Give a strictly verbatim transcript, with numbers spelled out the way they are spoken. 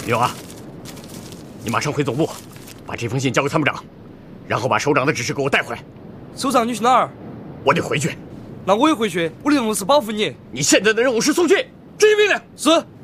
刘啊，你马上回总部，把这封信交给参谋长，然后把首长的指示给我带回来。 首长，你去哪儿？ 我得回去。 那我也回去，我的任务是保护你。 你现在的任务是送信，执行命令。 是。